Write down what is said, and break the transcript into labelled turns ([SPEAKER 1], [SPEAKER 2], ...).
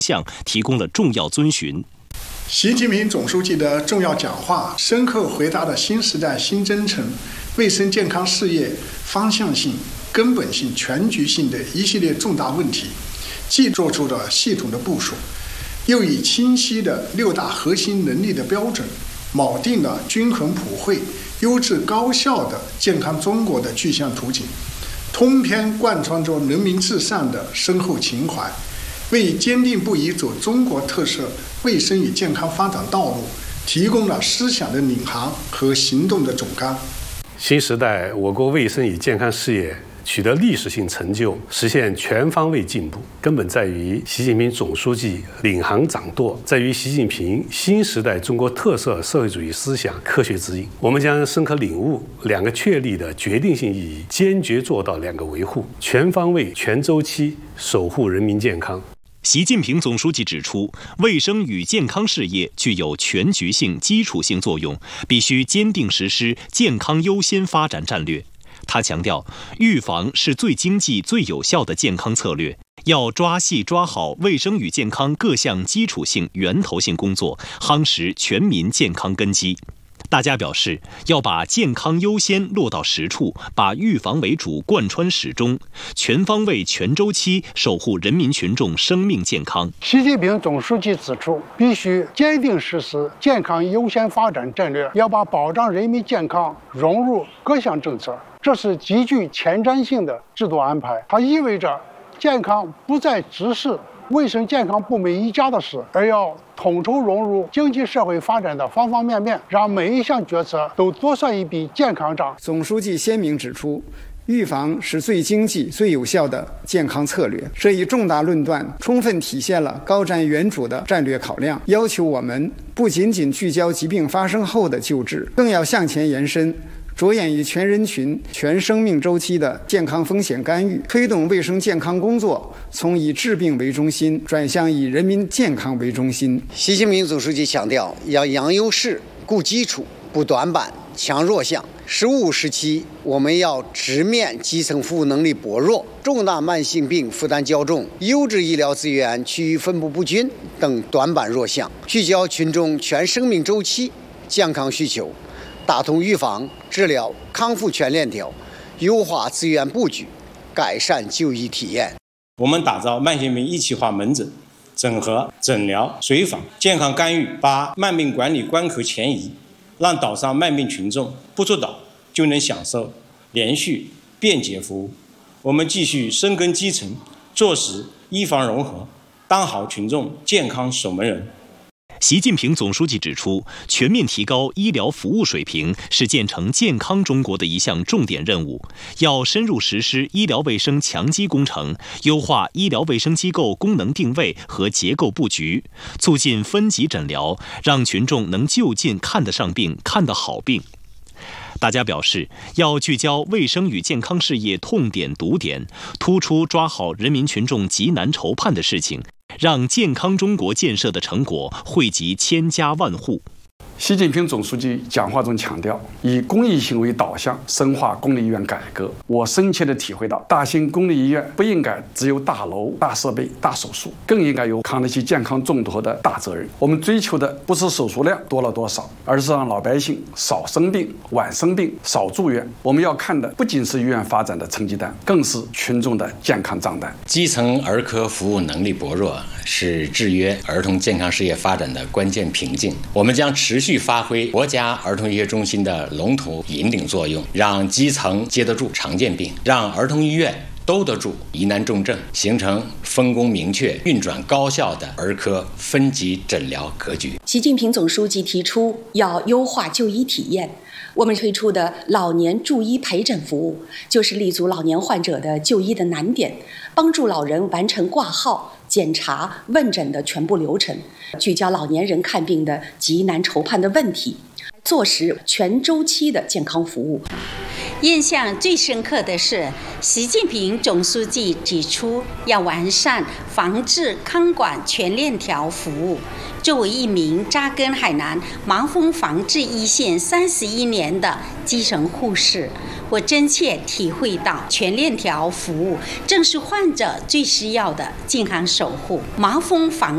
[SPEAKER 1] 项提供了重要遵循。
[SPEAKER 2] 习近平总书记的重要讲话，深刻回答了新时代新征程卫生健康事业方向性、根本性、全局性的一系列重大问题，既做出了系统的部署，又以清晰的6大核心能力的标准，锚定了均衡普惠、优质高效的健康中国的具象图景，通篇贯穿着人民至上的深厚情怀，为坚定不移走中国特色卫生与健康发展道路提供了思想的领航和行动的总纲。
[SPEAKER 3] 新时代我国卫生与健康事业取得历史性成就，实现全方位进步，根本在于习近平总书记领航掌舵，在于习近平新时代中国特色社会主义思想科学指引。我们将深刻领悟2个确立的决定性意义，坚决做到2个维护，全方位、全周期守护人民健康。
[SPEAKER 1] 习近平总书记指出，卫生与健康事业具有全局性、基础性作用，必须坚定实施健康优先发展战略。他强调，预防是最经济、最有效的健康策略，要抓细抓好卫生与健康各项基础性、源头性工作，夯实全民健康根基。大家表示，要把健康优先落到实处，把预防为主贯穿始终，全方位、全周期守护人民群众生命健康。
[SPEAKER 4] 习近平总书记指出，必须坚定实施健康优先发展战略，要把保障人民健康融入各项政策，这是极具前瞻性的制度安排。它意味着健康不再只是卫生健康部门一家的事，而要统筹融入经济社会发展的方方面面，让每一项决策都多算一笔健康账。
[SPEAKER 5] 总书记鲜明指出，预防是最经济、最有效的健康策略。这一重大论断充分体现了高瞻远瞩的战略考量，要求我们不仅仅聚焦疾病发生后的救治，更要向前延伸，着眼于全人群、全生命周期的健康风险干预，推动卫生健康工作从以治病为中心转向以人民健康为中心。
[SPEAKER 6] 习近平总书记强调，要扬优势、固基础、补短板、强弱项。15时期，我们要直面基层服务能力薄弱、重大慢性病负担较重、优质医疗资源区域分布不均等短板弱项，聚焦群众全生命周期健康需求，打通预防、治疗、康复全链条，优化资源布局，改善就医体验。
[SPEAKER 7] 我们打造慢性病一体化门诊，整合诊疗、随访、健康干预，把慢病管理关口前移，让岛上慢病群众不出岛就能享受连续便捷服务。我们继续深耕基层，做实医防融合，当好群众健康守门人。
[SPEAKER 1] 习近平总书记指出，全面提高医疗服务水平是建成健康中国的一项重点任务，要深入实施医疗卫生强基工程，优化医疗卫生机构功能定位和结构布局，促进分级诊疗，让群众能就近看得上病、看得好病。大家表示，要聚焦卫生与健康事业痛点堵点，突出抓好人民群众急难愁盼的事情，让健康中国建设的成果惠及千家万户。
[SPEAKER 3] 习近平总书记讲话中强调，以公益性为导向，深化公立医院改革。我深切地体会到，大型公立医院不应该只有大楼、大设备、大手术，更应该有扛得起健康重托的大责任。我们追求的不是手术量多了多少，而是让老百姓少生病、晚生病、少住院。我们要看的不仅是医院发展的成绩单，更是群众的健康账单。
[SPEAKER 8] 基层儿科服务能力薄弱，是制约儿童健康事业发展的关键瓶颈。我们将持续发挥国家儿童医学中心的龙头引领作用，让基层接得住常见病，让儿童医院兜得住疑难重症，形成分工明确、运转高效的儿科分级诊疗格局。
[SPEAKER 9] 习近平总书记提出要优化就医体验，我们推出的老年助医陪诊服务，就是立足老年患者的就医的难点，帮助老人完成挂号、检查、问诊的全部流程，聚焦老年人看病的急难愁盼的问题，做实全周期的健康服务。
[SPEAKER 10] 印象最深刻的是，习近平总书记指出要完善防治康管全链条服务。作为一名扎根海南麻风防治一线31年的基层护士，我真切体会到全链条服务正是患者最需要的健康守护。麻风防